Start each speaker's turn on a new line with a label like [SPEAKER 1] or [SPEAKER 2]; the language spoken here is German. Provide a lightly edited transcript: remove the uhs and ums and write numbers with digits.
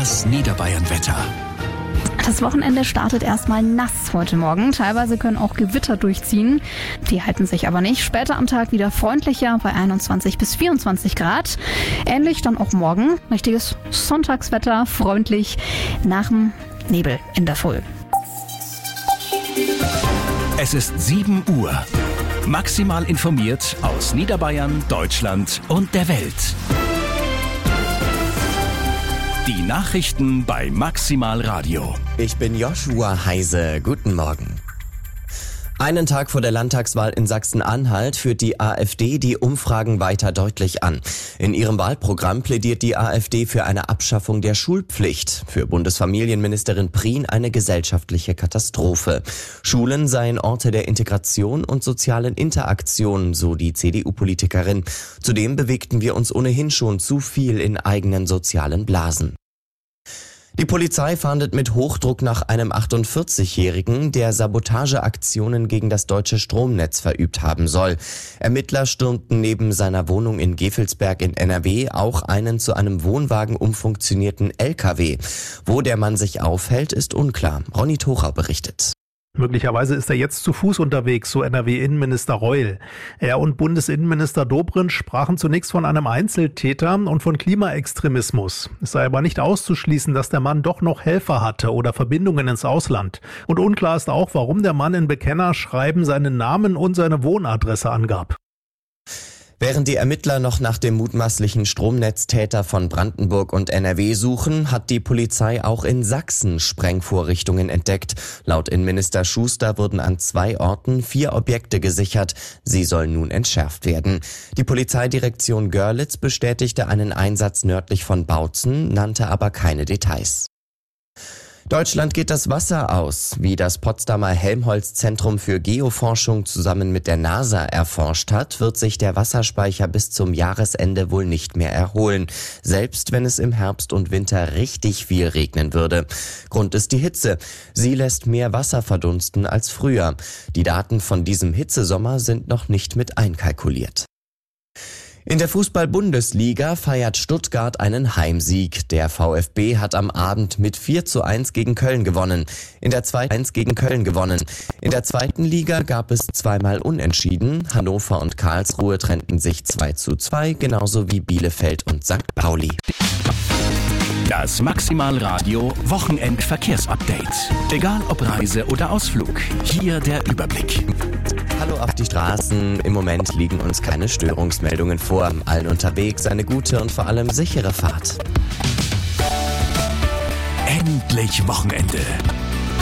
[SPEAKER 1] Das Niederbayern-Wetter.
[SPEAKER 2] Das Wochenende startet erstmal nass heute Morgen. Teilweise können auch Gewitter durchziehen. Die halten sich aber nicht. Später am Tag wieder freundlicher bei 21 bis 24 Grad. Ähnlich dann auch morgen. Richtiges Sonntagswetter, freundlich nach dem Nebel in der Früh.
[SPEAKER 1] Es ist 7 Uhr. Maximal informiert aus Niederbayern, Deutschland und der Welt. Die Nachrichten bei Maximal Radio.
[SPEAKER 3] Ich bin Joshua Heise. Guten Morgen. Einen Tag vor der Landtagswahl in Sachsen-Anhalt führt die AfD die Umfragen weiter deutlich an. In ihrem Wahlprogramm plädiert die AfD für eine Abschaffung der Schulpflicht. Für Bundesfamilienministerin Prien eine gesellschaftliche Katastrophe. Schulen seien Orte der Integration und sozialen Interaktion, so die CDU-Politikerin. Zudem bewegten wir uns ohnehin schon zu viel in eigenen sozialen Blasen. Die Polizei fahndet mit Hochdruck nach einem 48-Jährigen, der Sabotageaktionen gegen das deutsche Stromnetz verübt haben soll. Ermittler stürmten neben seiner Wohnung in Gevelsberg in NRW auch einen zu einem Wohnwagen umfunktionierten LKW. Wo der Mann sich aufhält, ist unklar. Ronny Tocher berichtet.
[SPEAKER 4] Möglicherweise ist er jetzt zu Fuß unterwegs, so NRW-Innenminister Reul. Er und Bundesinnenminister Dobrindt sprachen zunächst von einem Einzeltäter und von Klimaextremismus. Es sei aber nicht auszuschließen, dass der Mann doch noch Helfer hatte oder Verbindungen ins Ausland. Und unklar ist auch, warum der Mann in Bekennerschreiben seinen Namen und seine Wohnadresse angab.
[SPEAKER 3] Während die Ermittler noch nach dem mutmaßlichen Stromnetztäter von Brandenburg und NRW suchen, hat die Polizei auch in Sachsen Sprengvorrichtungen entdeckt. Laut Innenminister Schuster wurden an 2 Orten 4 Objekte gesichert. Sie sollen nun entschärft werden. Die Polizeidirektion Görlitz bestätigte einen Einsatz nördlich von Bautzen, nannte aber keine Details. Deutschland geht das Wasser aus. Wie das Potsdamer Helmholtz-Zentrum für Geoforschung zusammen mit der NASA erforscht hat, wird sich der Wasserspeicher bis zum Jahresende wohl nicht mehr erholen. Selbst wenn es im Herbst und Winter richtig viel regnen würde. Grund ist die Hitze. Sie lässt mehr Wasser verdunsten als früher. Die Daten von diesem Hitzesommer sind noch nicht mit einkalkuliert. In der Fußball-Bundesliga feiert Stuttgart einen Heimsieg. Der VfB hat am Abend mit 4:1 gegen Köln gewonnen. In der zweiten Liga gab es zweimal Unentschieden. Hannover und Karlsruhe trennten sich 2:2, genauso wie Bielefeld und St. Pauli.
[SPEAKER 1] Das Maximal Radio Wochenend-Verkehrsupdate. Egal ob Reise oder Ausflug, hier der Überblick.
[SPEAKER 3] Hallo auf die Straßen. Im Moment liegen uns keine Störungsmeldungen vor. Allen unterwegs eine gute und vor allem sichere Fahrt.
[SPEAKER 1] Endlich Wochenende.